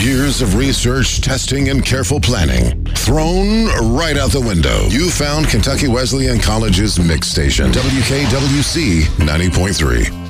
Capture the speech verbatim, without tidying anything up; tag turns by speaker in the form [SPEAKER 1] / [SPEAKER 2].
[SPEAKER 1] Years of research, testing, and careful planning thrown right out the window. You found Kentucky Wesleyan College's mix station, W K W C ninety point three.